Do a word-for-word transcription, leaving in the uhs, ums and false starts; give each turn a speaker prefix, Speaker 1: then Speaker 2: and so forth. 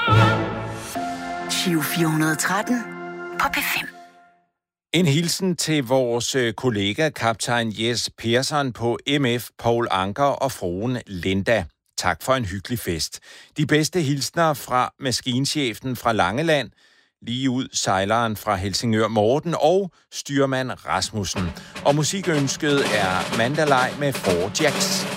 Speaker 1: Giro fire tretten på P fem.
Speaker 2: En hilsen til vores kollega, kaptajn Jes Persson på M F Poul Anker og fruen Linda. Tak for en hyggelig fest. De bedste hilsner fra maskinchefen fra Langeland, lige ud sejleren fra Helsingør Morten og styrmand Rasmussen. Og musikønsket er Mandalay med Four Jacks.